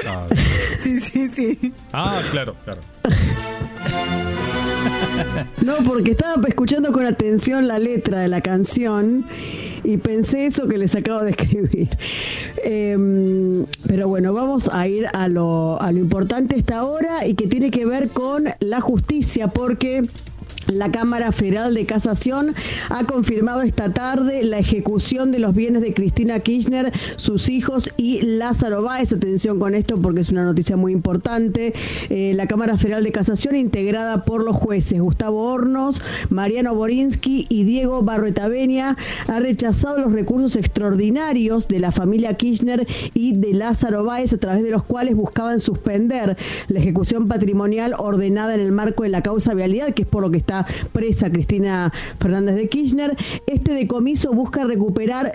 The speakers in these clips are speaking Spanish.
Ah, Sí. claro. No, porque estaba escuchando con atención la letra de la canción y pensé eso que les acabo de escribir. Pero bueno, vamos a ir a lo importante esta hora y que tiene que ver con la justicia, porque la Cámara Federal de Casación ha confirmado esta tarde la ejecución de los bienes de Cristina Kirchner, sus hijos y Lázaro Báez. Atención con esto porque es una noticia muy importante. La Cámara Federal de Casación, integrada por los jueces Gustavo Hornos, Mariano Borinsky y Diego Barroetaveña, ha rechazado los recursos extraordinarios de la familia Kirchner y de Lázaro Báez, a través de los cuales buscaban suspender la ejecución patrimonial ordenada en el marco de la causa vialidad, que es por lo que está presa Cristina Fernández de Kirchner. Este decomiso busca recuperar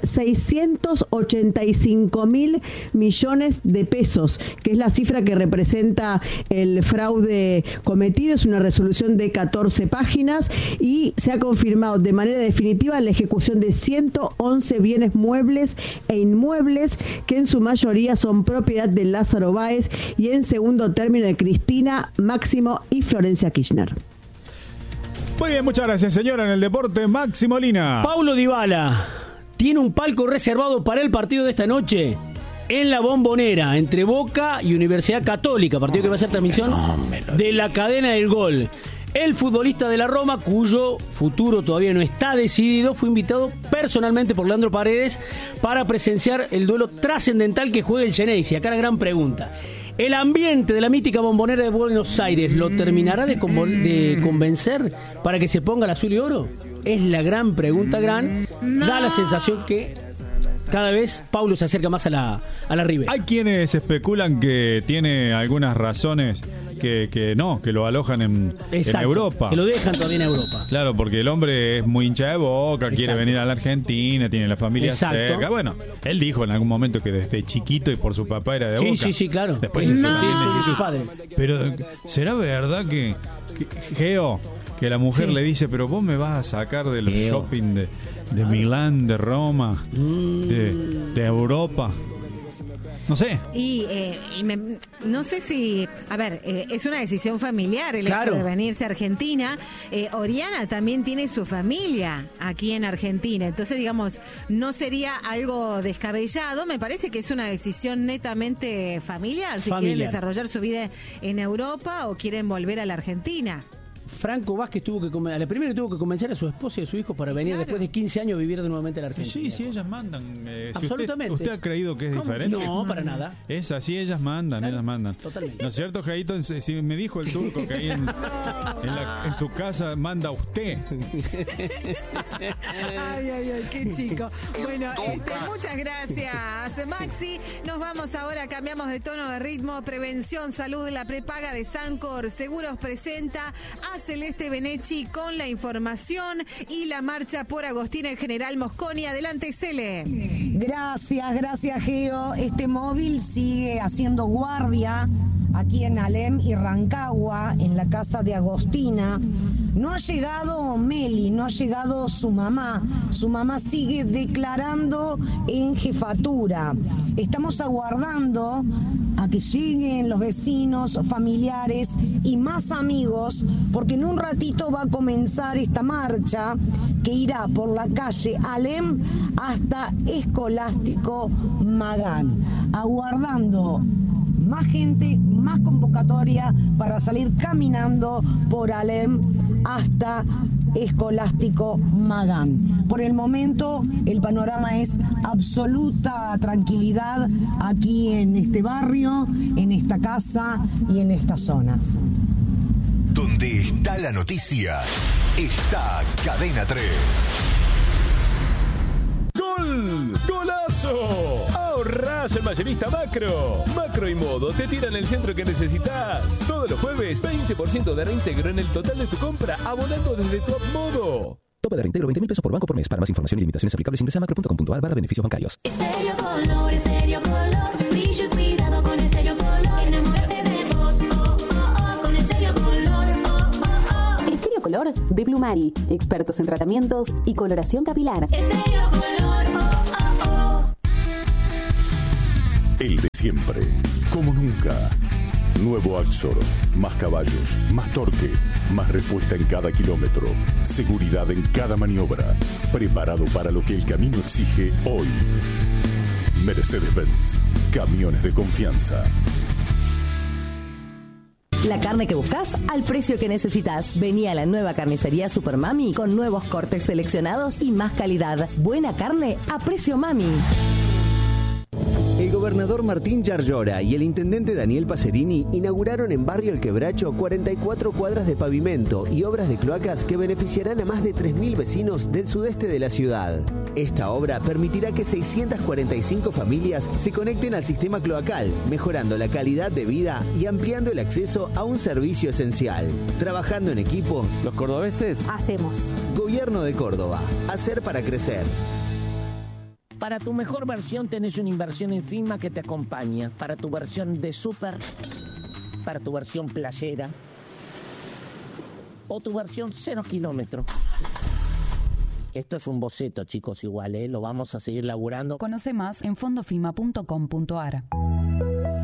685.000 millones de pesos, que es la cifra que representa el fraude cometido. Es una resolución de 14 páginas y se ha confirmado de manera definitiva la ejecución de 111 bienes muebles e inmuebles, que en su mayoría son propiedad de Lázaro Báez y en segundo término de Cristina, Máximo y Florencia Kirchner. Muy bien, muchas gracias, señora. En el deporte, Maxi Molina. Paulo Dybala tiene un palco reservado para el partido de esta noche en la Bombonera, entre Boca y Universidad Católica, partido que va a ser transmisión de la cadena del Gol. El futbolista de la Roma, cuyo futuro todavía no está decidido, fue invitado personalmente por Leandro Paredes para presenciar el duelo trascendental que juega el Xeneize. Acá la gran pregunta: ¿el ambiente de la mítica Bombonera de Buenos Aires lo terminará de convencer para que se ponga el azul y oro? Es la gran pregunta, Da la sensación que cada vez Paulo se acerca más a la River. Hay quienes especulan que tiene algunas razones que lo alojan en Europa. Que lo dejan todavía en Europa. Claro, porque el hombre es muy hincha de Boca, quiere venir a la Argentina, tiene la familia cerca. Bueno, él dijo en algún momento que desde chiquito y por su papá era de Boca. Sí, claro. Después su padre. Pero ¿será verdad que Geo, que la mujer le dice, pero vos me vas a sacar del shopping de Milán, de Roma, de Europa? No sé. No sé si... A ver, es una decisión familiar el hecho de venirse a Argentina. Oriana también tiene su familia aquí en Argentina. Entonces, digamos, no sería algo descabellado. Me parece que es una decisión netamente familiar. Si quieren desarrollar su vida en Europa o quieren volver a la Argentina. Franco Vázquez tuvo que convencer a su esposa y a su hijo para venir después de 15 años a vivir nuevamente en la Argentina. Sí, ellas mandan. Absolutamente. ¿Usted ha creído que es diferente? No, para nada. Es así, ellas mandan, Totalmente. ¿No es cierto, Jaito? Si me dijo el turco que ahí en su casa manda usted. Ay, qué chico. Bueno, muchas gracias, Maxi. Nos vamos ahora, cambiamos de tono, de ritmo. Prevención, salud, la prepaga de Sancor Seguros presenta a Celeste Benecci con la información y la marcha por Agostina en General Mosconi. Adelante, Cele. Gracias, Geo. Este móvil sigue haciendo guardia aquí en Alem y Rancagua, en la casa de Agostina. No ha llegado Meli, no ha llegado su mamá. Su mamá sigue declarando en jefatura. Estamos aguardando a que lleguen los vecinos, familiares y más amigos, porque en un ratito va a comenzar esta marcha que irá por la calle Alem hasta Escolástico Magán, aguardando más gente, más convocatoria para salir caminando por Alem hasta Escolástico Magán. Por el momento el panorama es absoluta tranquilidad aquí en este barrio, en esta casa y en esta zona. Donde está la noticia, está Cadena 3. ¡Gol! ¡Golazo! Ahorrás en Mayorista Macro. Macro y Modo te tiran el centro que necesitas. Todos los jueves, 20% de reintegro en el total de tu compra, abonando desde Top Modo. Tope de reintegro 20.000 pesos por banco por mes. Para más información y limitaciones aplicables ingresa a macro.com.ar/beneficios bancarios. Estéreo Color, brillo y cuidado con Estéreo Color. Enamórate de vos, con Estéreo Color, Estéreo Color de Blumari, expertos en tratamientos y coloración capilar. Estéreo Color, El siempre, como nunca. Nuevo Axor, más caballos, más torque, más respuesta en cada kilómetro, seguridad en cada maniobra, preparado para lo que el camino exige hoy. Mercedes-Benz, camiones de confianza. La carne que buscas al precio que necesitas. Vení a la nueva carnicería Super Mami con nuevos cortes seleccionados y más calidad. Buena carne a precio Mami. El gobernador Martín Yarlora y el intendente Daniel Pacerini inauguraron en Barrio El Quebracho 44 cuadras de pavimento y obras de cloacas que beneficiarán a más de 3.000 vecinos del sudeste de la ciudad. Esta obra permitirá que 645 familias se conecten al sistema cloacal, mejorando la calidad de vida y ampliando el acceso a un servicio esencial. Trabajando en equipo, los cordobeses hacemos. Gobierno de Córdoba. Hacer para crecer. Para tu mejor versión tenés una inversión en Finma que te acompaña. Para tu versión de súper, para tu versión playera o tu versión 0 kilómetros. Esto es un boceto, chicos, igual, lo vamos a seguir laburando. Conoce más en fondofima.com.ar.